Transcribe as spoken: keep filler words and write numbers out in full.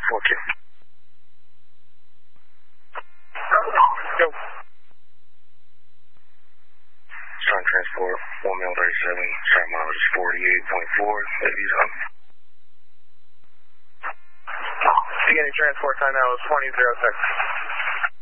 Okay. Yo. Sun transport, one mil thirty-seven, site mileage is forty-eight point four, heavy's up. Beginning transport time now is twenty oh six.